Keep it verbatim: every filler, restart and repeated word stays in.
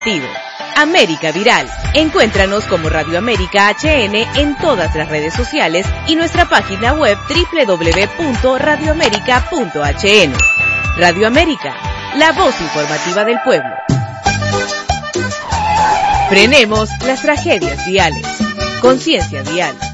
América Viral. Encuéntranos como Radio América H N en todas las redes sociales y nuestra página web doble u doble u doble u punto radio américa punto h n. Radio América, la voz informativa del pueblo. Frenemos las tragedias viales. Conciencia vial.